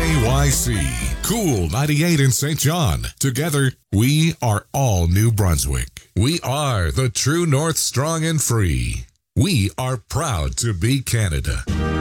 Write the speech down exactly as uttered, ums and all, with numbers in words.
Y C, Cool ninety-eight in Saint John. Together, we are all New Brunswick. We are the true North, strong and free. We are proud to be Canada.